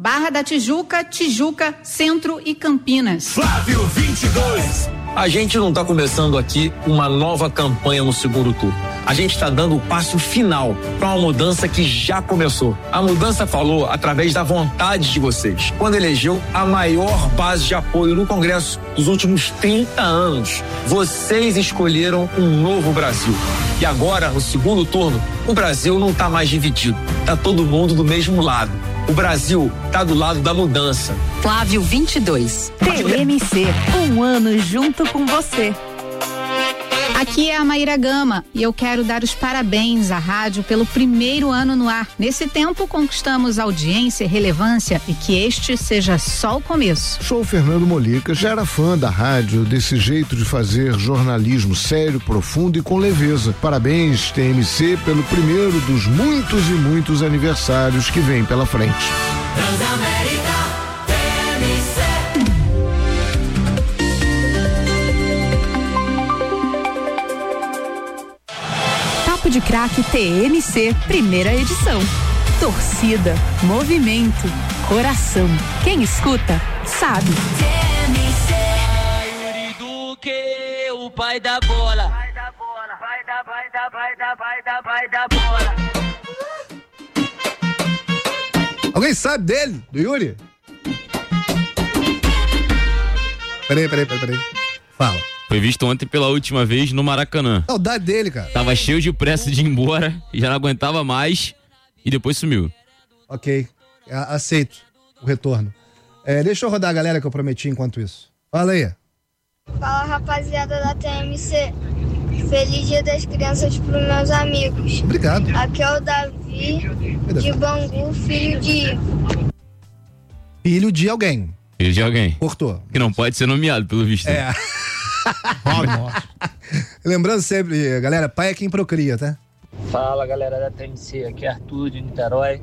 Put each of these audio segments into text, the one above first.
Barra da Tijuca, Tijuca, Centro e Campinas. Flávio 22. A gente não está começando aqui uma nova campanha no segundo turno. A gente está dando o passo final para uma mudança que já começou. A mudança falou através da vontade de vocês, quando elegeu a maior base de apoio no Congresso dos últimos 30 anos. Vocês escolheram um novo Brasil. E agora, no segundo turno, o Brasil não está mais dividido. Está todo mundo do mesmo lado. O Brasil está do lado da mudança. Flávio 22. TMC, um ano junto com você. Aqui é a Maíra Gama e eu quero dar os parabéns à rádio pelo primeiro ano no ar. Nesse tempo conquistamos audiência e relevância e que este seja só o começo. Sou o Fernando Molica, já era fã da rádio, desse jeito de fazer jornalismo sério, profundo e com leveza. Parabéns, TMC, pelo primeiro dos muitos e muitos aniversários que vem pela frente. Transamérica, TMC. Papo de Craque TMC, primeira edição. Torcida, movimento, coração. Quem escuta, sabe. TMC. Yuri Duque, o pai da bola. Vai da bola, vai da bola. Alguém sabe dele? Do Yuri? Peraí. Fala. Foi visto ontem pela última vez no Maracanã. Saudade dele, cara. Tava cheio de pressa de ir embora e já não aguentava mais e depois sumiu. Ok, aceito o retorno. Deixa eu rodar a galera que eu prometi enquanto isso. Fala aí. Fala, rapaziada da TMC. Feliz Dia das Crianças pros meus amigos. Obrigado. Aqui é o Davi de Bangu, filho de Ivo. Filho de alguém. Filho de alguém. Cortou. Que não pode ser nomeado, pelo visto. É. Lembrando sempre, galera, pai é quem procria, tá? Fala, galera da TMC, aqui é Arthur de Niterói.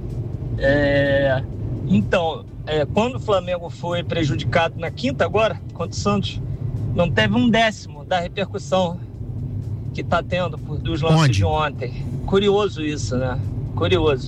Então, quando o Flamengo foi prejudicado na quinta agora, contra o Santos, não teve um décimo da repercussão que tá tendo dos lances de ontem. Curioso isso, né? Curioso.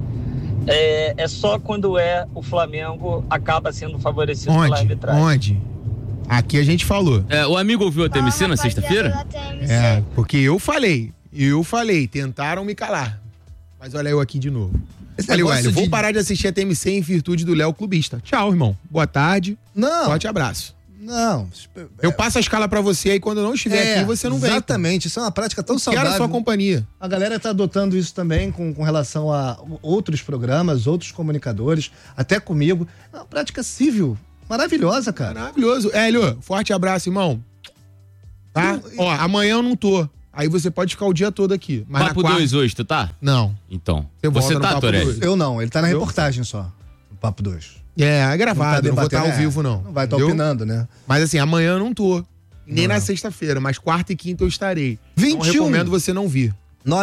É só quando o Flamengo acaba sendo favorecido pela arbitragem. Onde? Aqui a gente falou. O amigo ouviu a TMC na sexta-feira? Porque eu falei, tentaram me calar. Mas olha eu aqui de novo. Olha, Hélio, vou parar de assistir a TMC em virtude do Léo clubista. Tchau, irmão. Boa tarde. Não. Forte abraço. Não. Eu passo a escala pra você aí quando eu não estiver aqui, você não vem. Exatamente, isso é uma prática tão saudável. Quero a sua companhia. A galera tá adotando isso também com relação a outros programas, outros comunicadores, até comigo. É uma prática civil maravilhosa, cara. Maravilhoso. Hélio, forte abraço, irmão. Tá? Amanhã eu não tô. Aí você pode ficar o dia todo aqui. Mas Papo 2 hoje, tu tá? Não. Então. Você tá, Torelli? Eu não, ele tá na reportagem só. O Papo 2. É gravado, não vou estar ao vivo, não. Não vai estar opinando, né? Mas assim, amanhã eu não tô. Nem na sexta-feira, mas quarta e quinta eu estarei. 21. Então recomendo você não vir.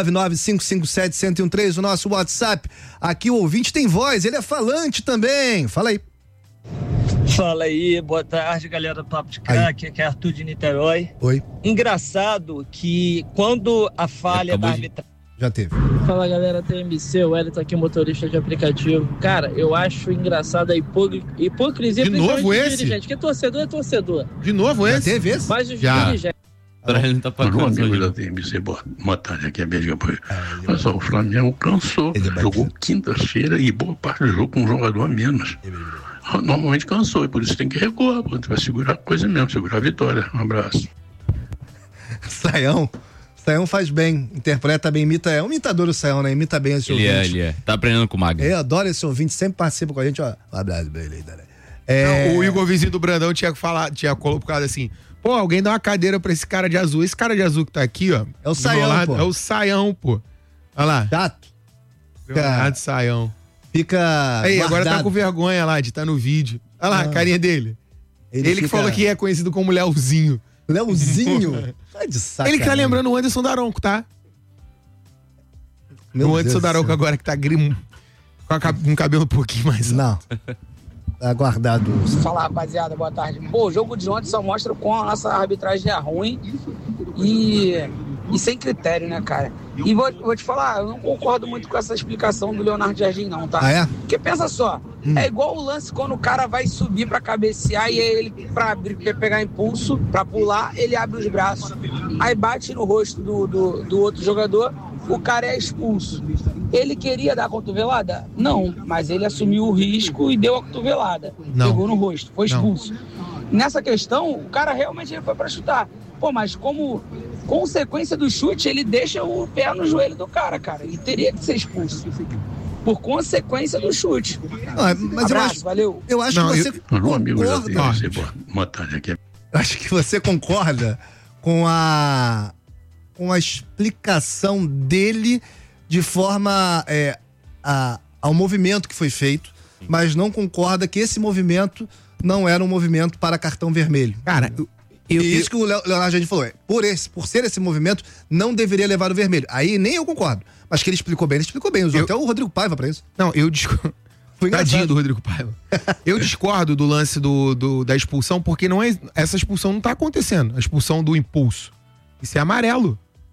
99557-1013, o nosso WhatsApp. Aqui o ouvinte tem voz, ele é falante também. Fala aí. Fala aí, boa tarde, galera do Papo de Craque, aqui é Arthur de Niterói. Oi. Engraçado que quando a falha da arbitragem... Já teve. Fala, galera, TMC, o Hélio tá aqui, motorista de aplicativo. Cara, eu acho engraçado a hipocrisia de novo esse? Dirigente, porque torcedor é torcedor. De novo esse? Já teve esse? Mas os dirigentes... Ele tá pagando. Amigo da TMC, boa tarde, aqui é Beijo Apoio. Olha só, o Flamengo cansou, jogou quinta-feira e boa parte do jogo com um jogador a menos. Normalmente cansou, e por isso tem que recuar, vai segurar a coisa mesmo, segurar a vitória. Um abraço. Saião faz bem, interpreta bem, é um imitador o Saião, né? Imita bem esse ouvinte. Ele é. Tá aprendendo com o Magno. Eu adoro esse ouvinte, sempre participa com a gente, ó. Um abraço pra ele, o Igor Vizinho do Brandão tinha colocado assim, pô, alguém dá uma cadeira pra esse cara de azul. Esse cara de azul que tá aqui, ó. É o Saião, pô. É o Saião, pô. Olha lá. Chato. Saião. Fica aí, guardado. Agora tá com vergonha lá de estar no vídeo. Olha lá, a carinha dele. Ele que falou que é conhecido como Leozinho. Leozinho? Tá de sacanagem. Ele que tá lembrando o Anderson Daronco, tá? O Anderson Daronco agora que tá com o cabelo um pouquinho mais alto. Não. Aguardado. Fala, rapaziada, boa tarde. Pô, o jogo de ontem só mostra como a nossa arbitragem é ruim e sem critério, né, cara? E vou te falar, eu não concordo muito com essa explicação do Leonardo Jardim, não, tá? Ah, é? Porque pensa só, É igual o lance quando o cara vai subir pra cabecear e aí ele, pra pegar impulso, pra pular, ele abre os braços. Aí bate no rosto do outro jogador, o cara é expulso. Ele queria dar a cotovelada? Não, mas ele assumiu o risco e deu a cotovelada. Pegou no rosto, foi expulso. Nessa questão, o cara realmente foi pra chutar. Pô, mas como consequência do chute, ele deixa o pé no joelho do cara. Ele teria que ser expulso. Por consequência do chute. Mas abraço, valeu. Eu acho que você concorda. Boa tarde aqui. Eu acho que você concorda com a explicação dele de forma ao movimento que foi feito, mas não concorda que esse movimento não era um movimento para cartão vermelho. Cara, isso que o Leonardo Jardim falou. Por ser esse movimento, não deveria levar o vermelho. Aí nem eu concordo. Mas que ele explicou bem, usou até o Rodrigo Paiva pra isso. Não, eu discordo. Tadinho do Rodrigo Paiva. Eu discordo do lance da expulsão, porque essa expulsão não tá acontecendo. A expulsão do impulso. Isso é amarelo.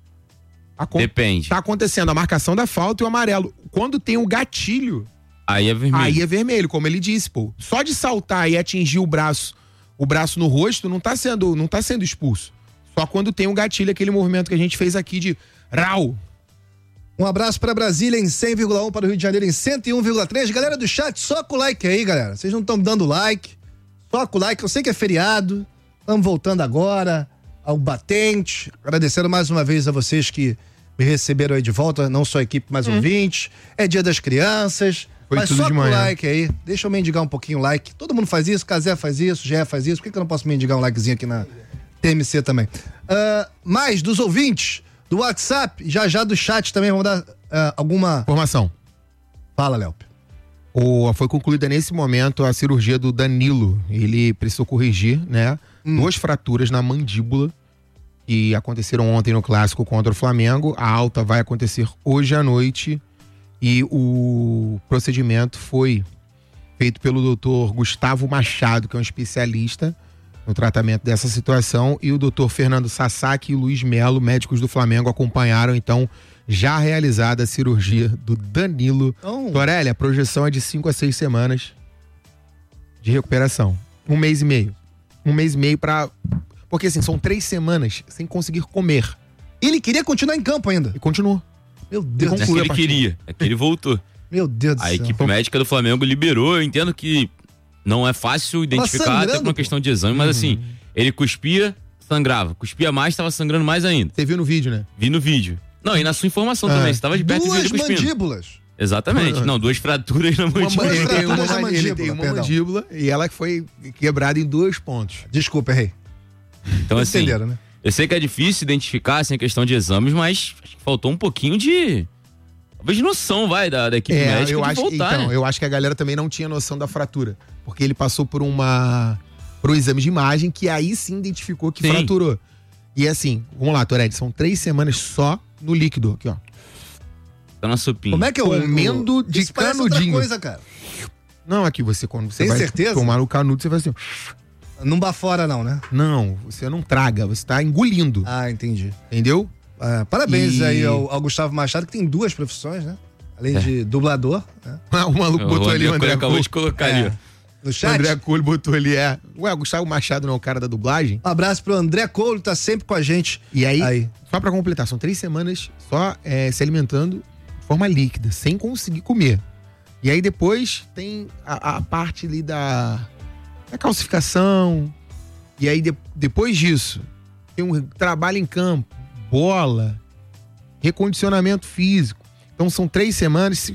Depende. Tá acontecendo a marcação da falta e o amarelo. Quando tem o gatilho, aí é vermelho. Aí é vermelho, como ele disse, pô. Só de saltar e atingir o braço no rosto, não tá sendo expulso. Só quando tem um gatilho, aquele movimento que a gente fez aqui de rau. Um abraço para Brasília em 100,1, para o Rio de Janeiro em 101,3. Galera do chat, soca o like aí, galera. Vocês não estão dando like. Soca o like, eu sei que é feriado. Estamos voltando agora ao batente. Agradecendo mais uma vez a vocês que me receberam aí de volta, não só a equipe, mas ouvintes. É dia das crianças. Foi mas tudo soca de manhã. o like aí. Deixa eu mendigar um pouquinho o like. Todo mundo faz isso, Cazé faz isso, Gé faz isso. Por que eu não posso mendigar um likezinho aqui na TMC também? Mais dos ouvintes do WhatsApp, já do chat também, vamos dar alguma informação. Fala, Léo. Foi concluída nesse momento a cirurgia do Danilo. Ele precisou corrigir, né? 2 fraturas na mandíbula que aconteceram ontem no clássico contra o Flamengo. A alta vai acontecer hoje à noite e o procedimento foi feito pelo doutor Gustavo Machado, que é um especialista no tratamento dessa situação, e o doutor Fernando Sasaki e Luiz Melo, médicos do Flamengo, acompanharam, então, já realizada a cirurgia do Danilo. Torelli, a projeção é de 5 a 6 semanas de recuperação. 1 mês e meio. 1 mês e meio porque, assim, são 3 semanas sem conseguir comer. Ele queria continuar em campo ainda. E continuou. Meu Deus do céu. Não é que ele queria, é que ele voltou. Meu Deus do céu. A equipe médica do Flamengo liberou, eu entendo que não é fácil identificar, até por uma questão de exame, mas assim, ele cuspia, sangrava. Cuspia mais, tava sangrando mais ainda. Você viu no vídeo, né? Vi no vídeo. Não, e na sua informação também, você tava de perto e viu ele cuspindo. 2 mandíbulas. Exatamente. Não, 2 fraturas na mandíbula. Ele tem uma mandíbula e ela foi quebrada em 2 pontos. Desculpa, errei. Então, assim, entenderam, né? Eu sei que é difícil identificar, assim, a questão de exames, mas acho que faltou um pouquinho de... Talvez de noção, da equipe médica eu de acho, voltar, então, né? eu acho que a galera também não tinha noção da fratura. Porque ele passou por um exame de imagem que aí sim identificou que fraturou. E assim, vamos lá, Torelli, são 3 semanas só no líquido, aqui, ó. Tá na sopinha. Como é que eu... Comendo de isso parece canudinho. outra coisa, cara. Não, aqui quando você Tem vai certeza? tomar o canudo, você vai assim... Não bafora não, né? Não, você não traga, você tá engolindo. Ah, entendi. Entendeu? Parabéns aí ao Gustavo Machado, que tem 2 profissões, né? Além de dublador. Né? O maluco botou ali o André acabou de colocar ali, ó. No chat? O André Coulo botou ali, Ué, o Gustavo Machado não é o cara da dublagem? Um abraço pro André Coulo, tá sempre com a gente. E aí, só pra completar, são 3 semanas só se alimentando de forma líquida, sem conseguir comer. E aí depois tem a parte ali da calcificação. E aí depois disso, tem um trabalho em campo, bola, recondicionamento físico. Então são 3 semanas,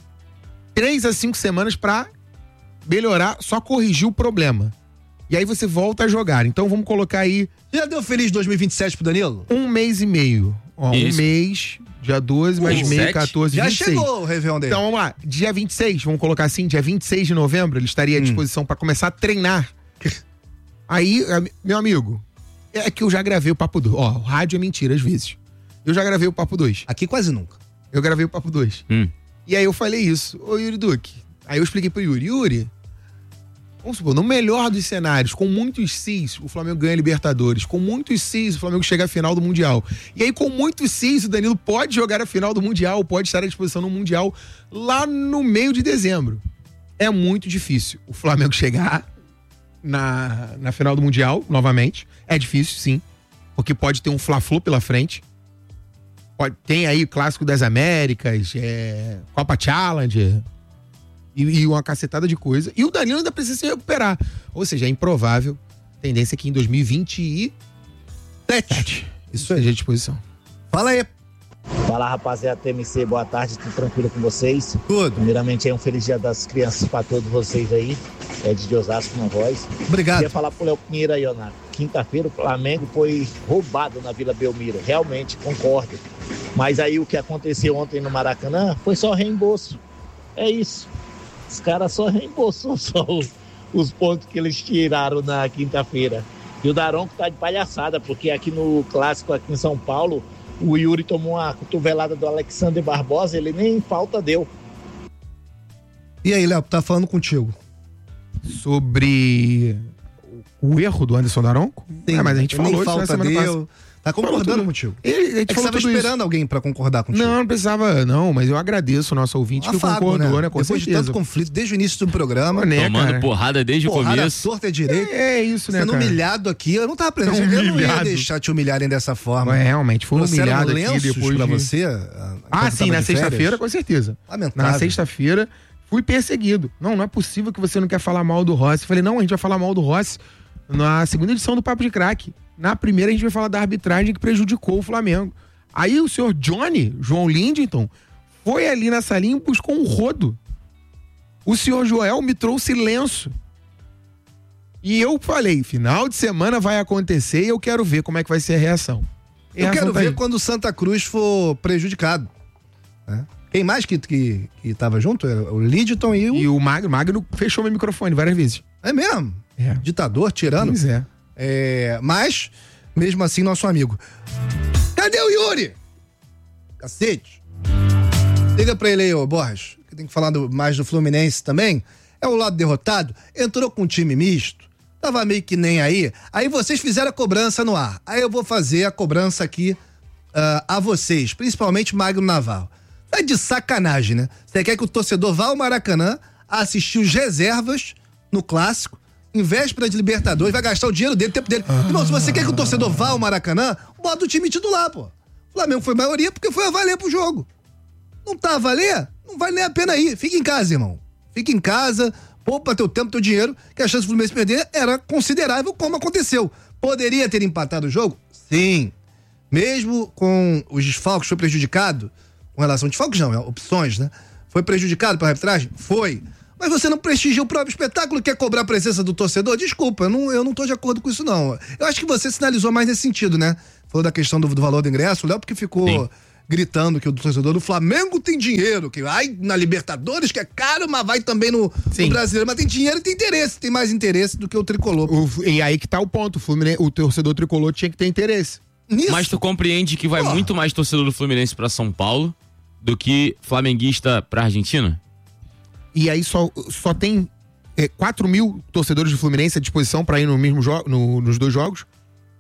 3 a 5 semanas pra melhorar, só corrigir o problema. E aí você volta a jogar. Então vamos colocar aí... Já deu feliz 2027 pro Danilo? 1 mês e meio. Ó, 1 mês, dia 12, mais meio, 14, já 26. Já chegou o Réveillon dele. Então vamos lá, dia 26, vamos colocar assim, dia 26 de novembro, ele estaria à disposição pra começar a treinar. Aí, meu amigo, é que eu já gravei o Papo 2. Ó, o rádio é mentira às vezes. Eu já gravei o Papo 2. Aqui quase nunca. Eu gravei o Papo 2. E aí eu falei isso. Ô, Yuri Duque. Aí eu expliquei pro Yuri, vamos supor, no melhor dos cenários, com muitos cis, o Flamengo ganha Libertadores. Com muitos cis, o Flamengo chega à final do Mundial. E aí, com muitos cis, o Danilo pode jogar a final do Mundial, pode estar à disposição no Mundial lá no meio de dezembro. É muito difícil o Flamengo chegar na final do Mundial, novamente. É difícil, sim. Porque pode ter um Fla-Flu pela frente. Tem aí o Clássico das Américas, Copa Challenger e uma cacetada de coisa. E o Danilo ainda precisa se recuperar. Ou seja, é improvável. Tendência é que em 2027 isso aí, à disposição. Fala aí. Fala, rapaziada TMC, boa tarde, tudo tranquilo com vocês? Tudo. Primeiramente, um feliz dia das crianças para todos vocês aí. De Osasco na voz. Obrigado. Queria falar pro Léo Pinheiro aí, ó, na quinta-feira o Flamengo foi roubado na Vila Belmiro. Realmente, concordo. Mas aí o que aconteceu ontem no Maracanã foi só reembolso. É isso. Os caras só reembolsou os pontos que eles tiraram na quinta-feira. E o Daronco tá de palhaçada, porque aqui no Clássico, aqui em São Paulo, o Yuri tomou uma cotovelada do Alexander Barbosa, ele nem falta deu. E aí, Léo, tá falando contigo. Sobre o erro do Anderson Daronco? Sim, mas a gente falou isso na semana passada. Tá concordando contigo. A gente falou tava esperando alguém pra concordar contigo. Não precisava, não, mas eu agradeço o nosso ouvinte que concordou, né? Com Depois certeza. de tanto conflito, desde o início do programa. Tomando porrada desde o começo. Torta é direito. É isso, né, sendo cara? humilhado aqui, eu não tava presente. Eu não ia deixar te humilharem dessa forma. Realmente, foi humilhado aqui depois pra de... você? Sim, na sexta-feira, com certeza. Lamentável. Na sexta-feira, fui perseguido. Não é possível que você não quer falar mal do Rossi. Falei, não, a gente vai falar mal do Rossi na segunda edição do Papo de Craque. Na primeira a gente vai falar da arbitragem que prejudicou o Flamengo. Aí o senhor João Lindington, foi ali na salinha e buscou um rodo. O senhor Joel me trouxe lenço. E eu falei, final de semana vai acontecer e eu quero ver como é que vai ser a reação. Eu quero ver quando o Santa Cruz for prejudicado. Quem mais que tava junto? O Lindington e o Magno. Magno fechou meu microfone várias vezes. É mesmo? Ditador, tirano. Pois é. Mas, mesmo assim, nosso amigo. Cadê o Yuri? Cacete. Liga pra ele aí, ô Borges, que tem que falar mais do Fluminense também. É o lado derrotado. Entrou com um time misto. Tava meio que nem aí. Aí vocês fizeram a cobrança no ar. Aí eu vou fazer a cobrança aqui a vocês, principalmente Magno Navarro. É de sacanagem, né? Você quer que o torcedor vá ao Maracanã assistir os reservas no Clássico, em véspera de Libertadores, vai gastar o dinheiro dele, o tempo dele. Irmão, se você quer que o torcedor vá ao Maracanã, bota o time titular, pô. O Flamengo foi maioria porque foi a valer pro jogo. Não tá a valer? Não vale nem a pena ir. Fica em casa, irmão. Fica em casa, poupa teu tempo, teu dinheiro, que a chance do Fluminense perder era considerável, como aconteceu. Poderia ter empatado o jogo? Sim. Mesmo com os desfalques, foi prejudicado, com relação a desfalques não, opções, né? Foi prejudicado pela arbitragem? Foi. Mas você não prestigia o próprio espetáculo, quer cobrar a presença do torcedor? Desculpa, eu não tô de acordo com isso, não. Eu acho que você sinalizou mais nesse sentido, né? Falou da questão do valor do ingresso, o Léo porque ficou gritando que o torcedor do Flamengo tem dinheiro, que vai na Libertadores, que é caro, mas vai também no Brasileiro. Mas tem dinheiro e tem interesse, tem mais interesse do que o tricolor. E aí que tá o ponto, o torcedor tricolor tinha que ter interesse. Nisso. Mas tu compreende que vai muito mais torcedor do Fluminense pra São Paulo do que flamenguista pra Argentina? E aí só tem 4 mil torcedores do Fluminense à disposição pra ir no mesmo nos dois jogos?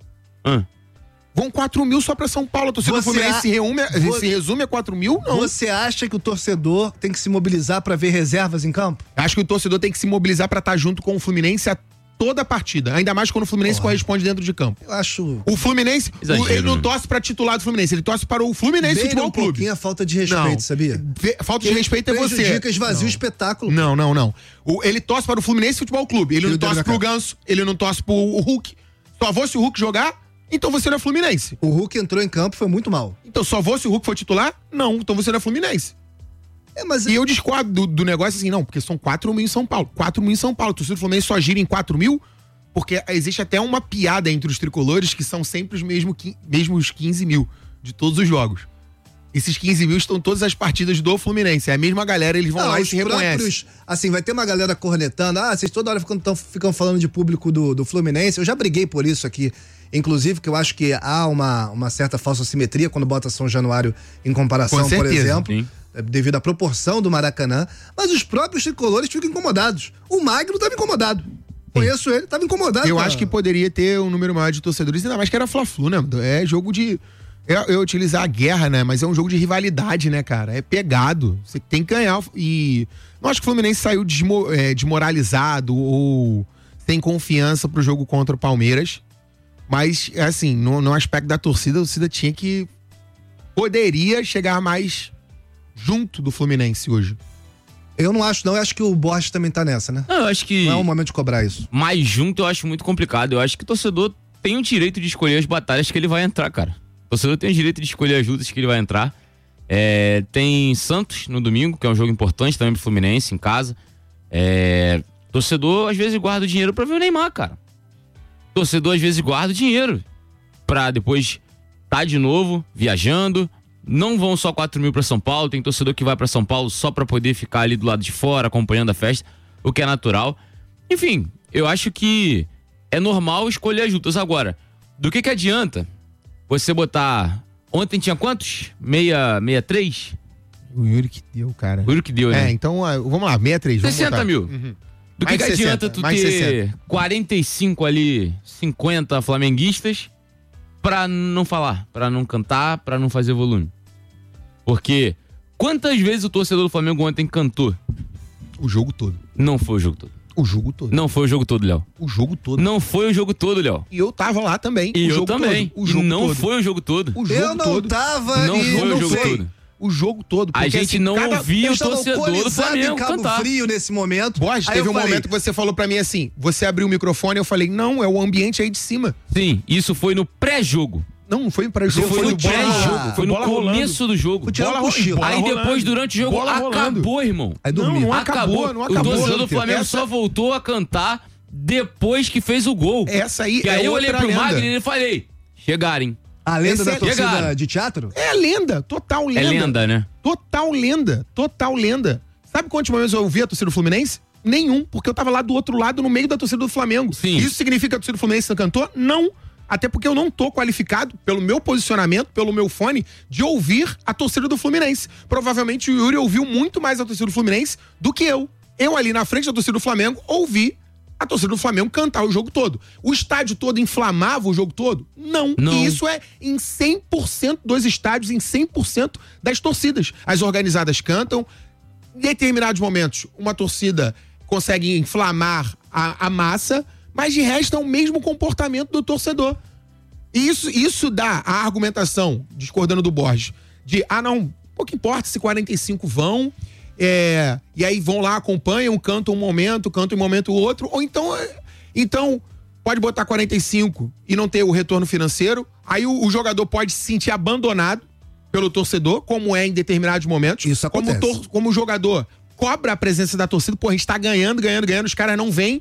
Vão 4 mil só pra São Paulo. A torcida do Fluminense se resume a 4 mil? Não. Você acha que o torcedor tem que se mobilizar pra ver reservas em campo? Acho que o torcedor tem que se mobilizar pra estar junto com o Fluminense a toda a partida. Ainda mais quando o Fluminense corresponde dentro de campo. Eu acho... O Fluminense, ele não torce pra titular do Fluminense, ele torce para o Fluminense Futebol Clube. Um pouquinho a falta de respeito, sabia? Falta de respeito é você. Prejudica, esvazia o espetáculo. Não. Ele torce para o Fluminense Futebol Clube. Ele não torce pro Ganso, ele não torce pro Hulk. Só vou se o Hulk jogar, então você não é Fluminense. O Hulk entrou em campo e foi muito mal. Então só vou se o Hulk for titular? Não, então você não é Fluminense. E eu discordo do negócio assim, não, porque são 4 mil em São Paulo. 4 mil em São Paulo. O torcedor do Fluminense só gira em 4 mil... Porque existe até uma piada entre os tricolores que são sempre os mesmos 15 mil de todos os jogos. Esses 15 mil estão todas as partidas do Fluminense. É a mesma galera, eles vão lá e se reconhecem. Assim, vai ter uma galera cornetando. Vocês toda hora ficam falando de público do Fluminense. Eu já briguei por isso aqui. Inclusive, que eu acho que há uma certa falsa simetria quando bota São Januário em comparação, por exemplo. Sim. Devido à proporção do Maracanã. Mas os próprios tricolores ficam incomodados. O Magno estava incomodado. Conheço ele, tava incomodado. Eu acho que poderia ter um número maior de torcedores, ainda mais que era Fla-Flu, né? É jogo de Eu ia utilizar a guerra, né? Mas é um jogo de rivalidade, né, cara? É pegado. Você tem que ganhar. E não acho que o Fluminense saiu desmoralizado ou sem confiança pro jogo contra o Palmeiras. Mas, assim, no aspecto da torcida, a torcida tinha que... Poderia chegar mais junto do Fluminense hoje. Eu não acho, não. Eu acho que o Borges também tá nessa, né? Não, eu acho que... Não é o momento de cobrar isso. Mais junto eu acho muito complicado. Eu acho que o torcedor tem o direito de escolher as batalhas que ele vai entrar, cara. O torcedor tem o direito de escolher as lutas que ele vai entrar. Tem Santos no domingo, que é um jogo importante também pro Fluminense, em casa. Torcedor, às vezes, guarda o dinheiro pra ver o Neymar, cara. Torcedor, às vezes, guarda o dinheiro pra depois tá de novo, viajando. Não vão só 4 mil pra São Paulo. Tem torcedor que vai pra São Paulo só pra poder ficar ali do lado de fora, acompanhando a festa, o que é natural. Enfim, eu acho que é normal escolher as lutas. Agora, do que adianta você botar... Ontem tinha quantos? 63? O Yuri que deu, cara. O Yuri que deu, né? Então, vamos lá, 63. 60 mil. Uhum. Do que adianta tu ter 60. 45 ali, 50 flamenguistas pra não falar, pra não cantar, pra não fazer volume? Porque quantas vezes o torcedor do Flamengo ontem cantou? O jogo todo. Não foi o jogo todo. O jogo todo. Não foi o jogo todo, Léo. O jogo todo. Não foi o jogo todo, Léo. E eu tava lá também. E eu também. O jogo e não todo. foi o jogo todo. O jogo eu não todo. tava não e foi não o jogo sei. todo. O jogo todo. A gente assim, não ouvia o torcedor do Flamengo em Cabo cantar. Frio nesse momento. Borges, teve um momento que você falou pra mim assim, você abriu o microfone, eu falei, não, é o ambiente aí de cima. Sim, isso foi no pré-jogo. Não foi pra jogo, foi no pré-jogo, foi no começo do jogo. Aí depois, durante o jogo, acabou, irmão. Não acabou. O torcedor do Flamengo só voltou a cantar depois que fez o gol. Essa aí que aí eu olhei pro Magno e falei, chegarem. A lenda da torcida de teatro? É lenda, total lenda. É lenda, né? Total lenda. Sabe quantos momentos eu ouvi a torcida do Fluminense? Nenhum, porque eu tava lá do outro lado, no meio da torcida do Flamengo. Sim. Isso significa que a torcida do Fluminense não cantou? Não. Até porque eu não tô qualificado, pelo meu posicionamento, pelo meu fone, de ouvir a torcida do Fluminense. Provavelmente o Yuri ouviu muito mais a torcida do Fluminense do que eu. Eu ali na frente da torcida do Flamengo ouvi a torcida do Flamengo cantar o jogo todo. O estádio todo inflamava o jogo todo? Não. E isso é em 100% dos estádios, em 100% das torcidas. As organizadas cantam. Em determinados momentos, uma torcida consegue inflamar a massa, mas de resto é o mesmo comportamento do torcedor. E isso dá a argumentação, discordando do Borges, de, não, pouco importa se 45 vão, e aí vão lá, acompanham, cantam um momento outro, ou então pode botar 45 e não ter o retorno financeiro, aí o jogador pode se sentir abandonado pelo torcedor, como é em determinados momentos. Isso acontece. Como o jogador cobra a presença da torcida, a gente tá ganhando, os caras não vêm,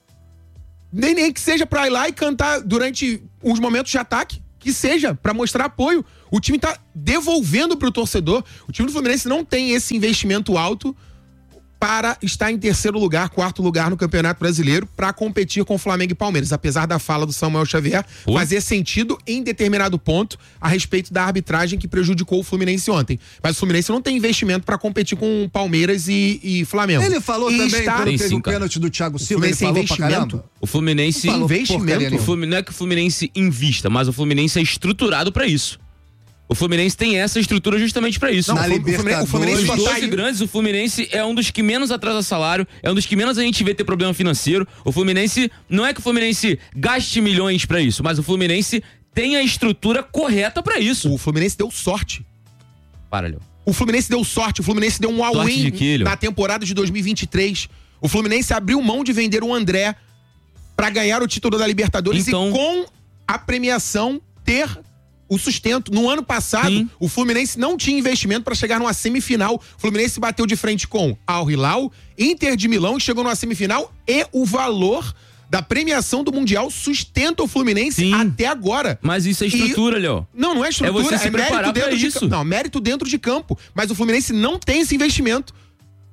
nem que seja pra ir lá e cantar durante os momentos de ataque, que seja, pra mostrar apoio. O time tá devolvendo pro torcedor. O time do Fluminense não tem esse investimento alto para estar em terceiro lugar, quarto lugar no Campeonato Brasileiro, para competir com o Flamengo e Palmeiras. Apesar da fala do Samuel Xavier fazer sentido em determinado ponto a respeito da arbitragem que prejudicou o Fluminense ontem. Mas o Fluminense não tem investimento para competir com Palmeiras e Flamengo. Ele falou também quando teve um pênalti do Thiago Silva, ele falou pra caramba. O Fluminense... Investimento. Não é que o Fluminense invista, mas o Fluminense é estruturado para isso. O Fluminense tem essa estrutura justamente pra isso. O Fluminense dos 12 grandes, o Fluminense é um dos que menos atrasa salário, é um dos que menos a gente vê ter problema financeiro. O Fluminense, não é que o Fluminense gaste milhões pra isso, mas o Fluminense tem a estrutura correta pra isso. O Fluminense deu sorte. Para, Léo. O Fluminense deu sorte, o Fluminense deu um all-in na temporada de 2023. O Fluminense abriu mão de vender o André pra ganhar o título da Libertadores e com a premiação ter o sustento. No ano passado, o Fluminense não tinha investimento para chegar numa semifinal. O Fluminense bateu de frente com Al Hilal, Inter de Milão, e chegou numa semifinal, e o valor da premiação do Mundial sustenta o Fluminense até agora. Mas isso é estrutura, Léo. Não é estrutura, é você se preparar pra isso. Não, mérito dentro de campo. Mas o Fluminense não tem esse investimento.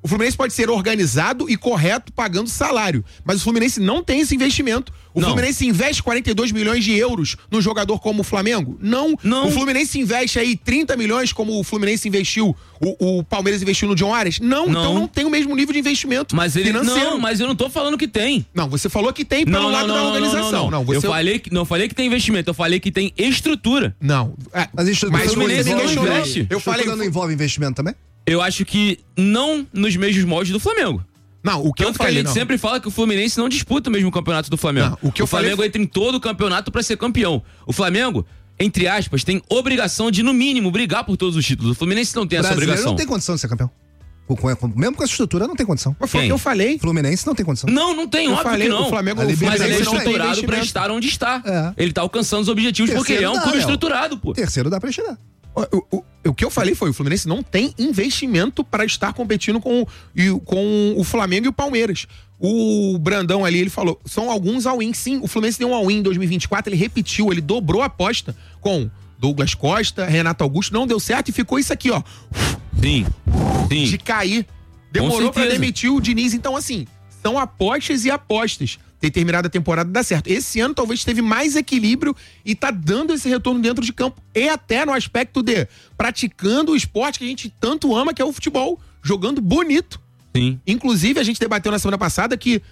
O Fluminense pode ser organizado e correto pagando salário, mas o Fluminense não tem esse investimento. O Fluminense investe 42 milhões de euros num jogador como o Flamengo? Não. O Fluminense investe aí 30 milhões como o Fluminense investiu, o Palmeiras investiu no John Ares? Não, então não tem o mesmo nível de investimento financeiro. Não, mas eu não tô falando que tem. Não, você falou que tem pelo lado da organização. Não, eu falei que tem investimento, eu falei que tem estrutura. Não. Mas estrutura o Fluminense não investe. Eu falei que não envolve investimento também? Eu acho que não nos mesmos moldes do Flamengo. Não, o que Tanto eu falei, que a gente sempre fala que o Fluminense não disputa o mesmo campeonato do Flamengo. Não, o Flamengo entra em todo o campeonato pra ser campeão. O Flamengo, entre aspas, tem obrigação de, no mínimo, brigar por todos os títulos. O Fluminense não tem essa obrigação. Não tem condição de ser campeão. Mesmo com essa estrutura, não tem condição. Mas foi o que eu falei. Fluminense não tem condição. Não tem, óbvio que não. O Flamengo, mas ele é estruturado pra estar onde está. Ele tá alcançando os objetivos porque ele é um clube estruturado, pô. Terceiro dá pra chegar. O que eu falei foi, o Fluminense não tem investimento para estar competindo com o Flamengo e o Palmeiras. O Brandão ali, ele falou, são alguns all-in, sim, o Fluminense deu um all-in em 2024, ele repetiu, ele dobrou a aposta com Douglas Costa, Renato Augusto, não deu certo e ficou isso aqui, ó. Sim. De cair. Demorou pra demitir o Diniz, então assim, são apostas e apostas. Determinada temporada dá certo. Esse ano talvez teve mais equilíbrio e tá dando esse retorno dentro de campo e até no aspecto de praticando o esporte que a gente tanto ama, que é o futebol, jogando bonito. Sim. Inclusive, a gente debateu na semana passada que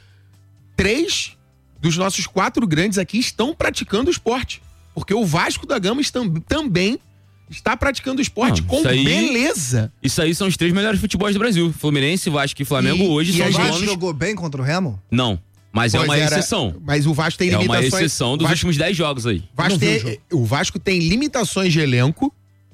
3 dos nossos 4 grandes aqui estão praticando o esporte. Porque o Vasco da Gama também está praticando o esporte com beleza. Isso aí são os 3 melhores futebols do Brasil. Fluminense, Vasco e Flamengo hoje são os donos. O Vasco jogou bem contra o Remo? Não. Mas é uma exceção. Mas o Vasco tem limitações. É uma exceção dos últimos 10 jogos aí. O Vasco tem limitações de elenco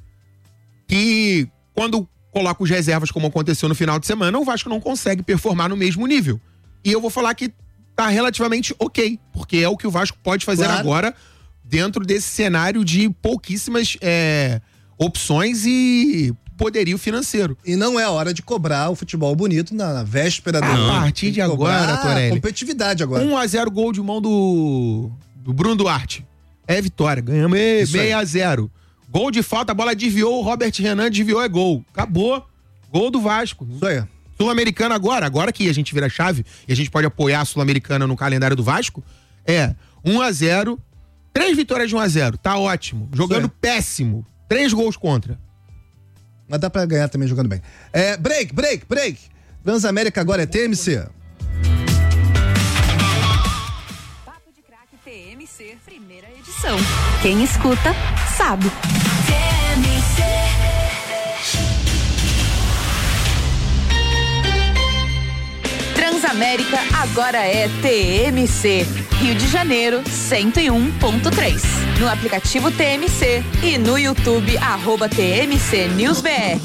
que, quando coloca os reservas, como aconteceu no final de semana, o Vasco não consegue performar no mesmo nível. E eu vou falar que tá relativamente ok, porque é o que o Vasco pode fazer agora dentro desse cenário de pouquíssimas opções e poderio financeiro. E não é hora de cobrar o futebol bonito na véspera do... A partir de agora, Torelli. Competitividade agora. 1-0 gol de mão do Bruno Duarte. É vitória. Ganhamos 6-0. Gol de falta, a bola desviou, o Robert Renan desviou, é gol. Acabou. Gol do Vasco. Isso aí. Sul-Americana agora que a gente vira a chave e a gente pode apoiar a Sul-Americana no calendário do Vasco, 1-0, 3 vitórias de 1-0. Tá ótimo. Jogando péssimo. 3 gols contra. Mas dá pra ganhar também jogando bem. Break. Transamérica agora é TMC. Papo de Craque TMC, primeira edição. Quem escuta, sabe. TMC. Transamérica agora é TMC. Rio de Janeiro, 101.3. No aplicativo TMC e no YouTube, @TMC NewsBR.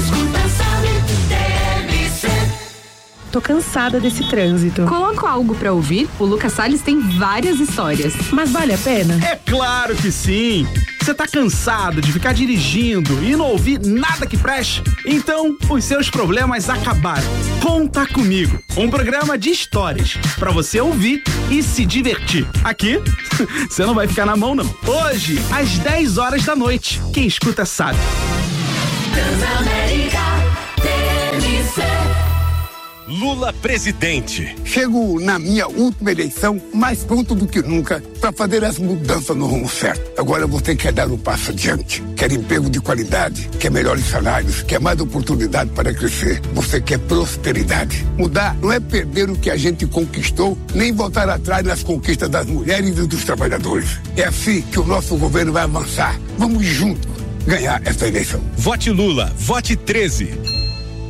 Tô cansada desse trânsito. Coloco algo pra ouvir? O Lucas Salles tem várias histórias. Mas vale a pena? É claro que sim! Você tá cansado de ficar dirigindo e não ouvir nada que preste? Então, os seus problemas acabaram. Conta Comigo, um programa de histórias pra você ouvir e se divertir. Aqui, você não vai ficar na mão, não. Hoje, às 10 horas da noite. Quem escuta sabe. Transamérica TMC. Lula presidente. Chego na minha última eleição mais pronto do que nunca para fazer as mudanças no rumo certo. Agora você quer dar um passo adiante, quer emprego de qualidade, quer melhores salários, quer mais oportunidade para crescer. Você quer prosperidade. Mudar não é perder o que a gente conquistou, nem voltar atrás nas conquistas das mulheres e dos trabalhadores. É assim que o nosso governo vai avançar. Vamos juntos ganhar essa eleição. Vote Lula, vote 13.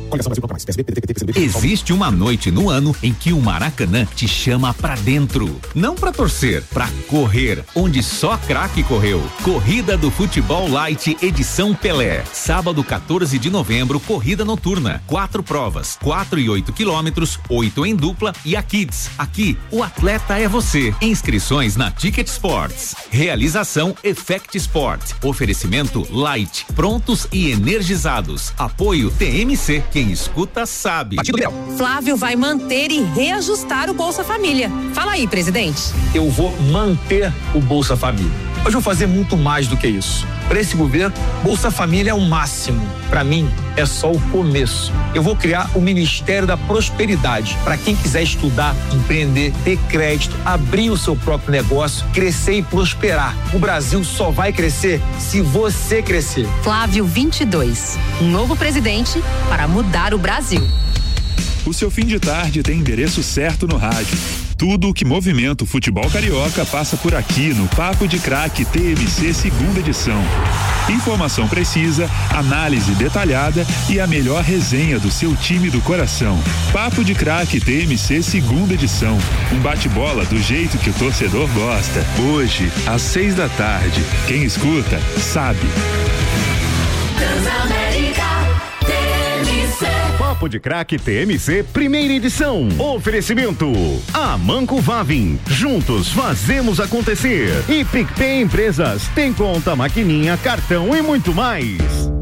Existe uma noite no ano em que o Maracanã te chama pra dentro. Não pra torcer, pra correr, onde só craque correu. Corrida do Futebol Light, edição Pelé. Sábado, 14 de novembro, corrida noturna. 4 provas, 4 e 8 quilômetros, 8 em dupla e a Kids. Aqui, o atleta é você. Inscrições na Ticket Sports. Realização Effect Sport. Oferecimento Light. Prontos e energizados. Apoio TMC. Quem escuta sabe. Flávio vai manter e reajustar o Bolsa Família. Fala aí, presidente. Eu vou manter o Bolsa Família. Mas vou fazer muito mais do que isso. Para esse governo, Bolsa Família é o máximo. Para mim, é só o começo. Eu vou criar o Ministério da Prosperidade para quem quiser estudar, empreender, ter crédito, abrir o seu próprio negócio, crescer e prosperar. O Brasil só vai crescer se você crescer. Flávio 22, um novo presidente para mudar o Brasil. O seu fim de tarde tem endereço certo no rádio. Tudo o que movimenta o futebol carioca passa por aqui no Papo de Craque TMC segunda edição. Informação precisa, análise detalhada e a melhor resenha do seu time do coração. Papo de Craque TMC segunda edição. Um bate-bola do jeito que o torcedor gosta. Hoje, às 6 da tarde. Quem escuta, sabe. Papo de Craque TMC, primeira edição. Oferecimento: Amanco Vavin. Juntos fazemos acontecer. E PicPay Empresas. Tem conta, maquininha, cartão e muito mais.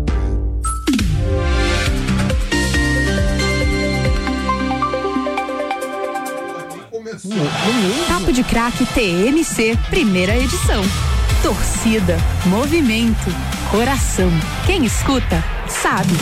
Papo de Craque TMC, primeira edição. Torcida, movimento, coração. Quem escuta, sabe.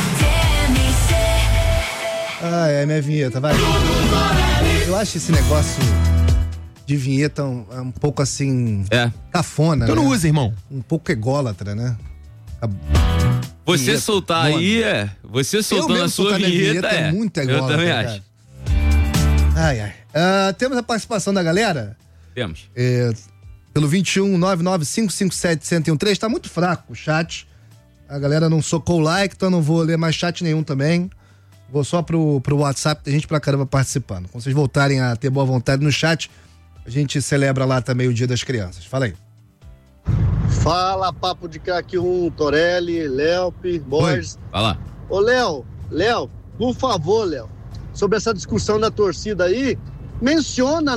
Ah, é minha vinheta, vai. Eu acho esse negócio de vinheta um pouco assim. Cafona. Então né? não usa, irmão. Um pouco ególatra, né? Você vinheta, soltar aí, você soltando a sua vinheta é muito ególatra. Eu também acho. Ai. Temos a participação da galera? Temos. Pelo 21-99557-1013. Tá muito fraco o chat. A galera não socou o like, então eu não vou ler mais chat nenhum também. Vou só pro WhatsApp, tem gente pra caramba participando. Quando vocês voltarem a ter boa vontade no chat, a gente celebra lá também o Dia das Crianças. Fala aí. Fala, Papo de Craque 1, Torelli, Léope, Borges. Vai lá. Ô, Léo, por favor, Léo, sobre essa discussão da torcida aí, menciona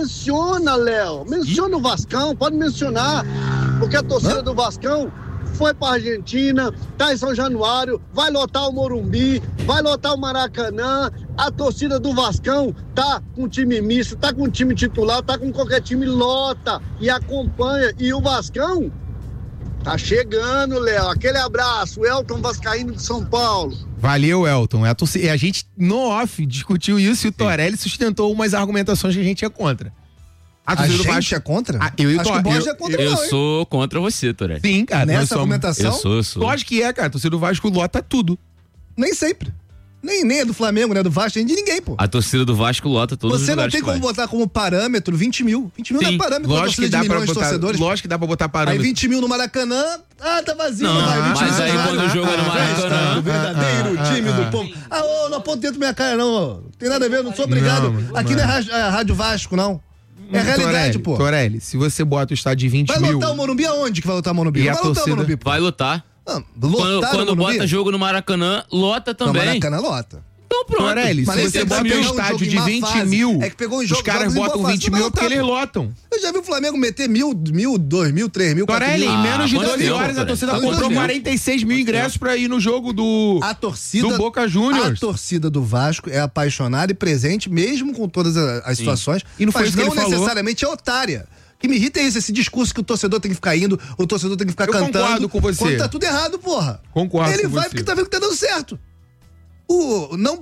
o Vascão, pode mencionar, porque a torcida do Vascão foi pra Argentina, tá em São Januário, vai lotar o Morumbi, vai lotar o Maracanã, a torcida do Vascão tá com time misto, tá com time titular, tá com qualquer time, lota e acompanha, e o Vascão tá chegando, Léo, aquele abraço, Elton Vascaíno de São Paulo. Valeu, Elton. A gente, no off, discutiu isso e o Torelli sustentou umas argumentações que a gente é contra. A gente é contra? Eu e o Borges é contra. Eu sou contra você, Torelli. Sim, cara. Nessa argumentação? Eu sou. Lógico que é, cara. A torcida do Vasco lota tudo. Nem sempre. Nem é do Flamengo, nem é do Vasco, nem de ninguém, pô. A torcida do Vasco lota todos os lugares. Você não tem como botar como parâmetro 20 mil. 20 mil não é parâmetro pra torcida de milhões de torcedores. Lógico que dá pra botar parâmetro. Aí 20 mil no Maracanã, tá vazio. Não, mas aí quando joga no Maracanã. O verdadeiro time do povo. Não aponta dentro da minha cara, não. Tem nada a ver, não sou obrigado. Aqui não é Rádio Vasco, não. É realidade, pô. Torelli, se você bota o estádio de 20 mil... Vai lotar o Morumbi aonde que vai lotar o Morumbi? Vai lotar o Morumbi, vai lotar. Quando bota jogo no Maracanã, lota também. No Maracanã lota. Então pronto. Torelli, se você bota um estádio de 20 mil, os caras botam 20 mil porque eles lotam. Eu já vi o Flamengo meter 1.000, 2.000, 3.000, 4.000. Torelli, em menos de 12 horas a torcida comprou 46 mil ingressos pra ir no jogo do Boca Juniors. A torcida do Vasco é apaixonada e presente, mesmo com todas as situações, e não foi mas isso que não ele falou. necessariamente é otária. O que me irrita é isso, esse discurso que o torcedor tem que ficar indo, o torcedor tem que ficar cantando. Concordo com você. Quando tá tudo errado, porra. Concordo Ele com vai você. porque tá vendo que tá dando certo. Não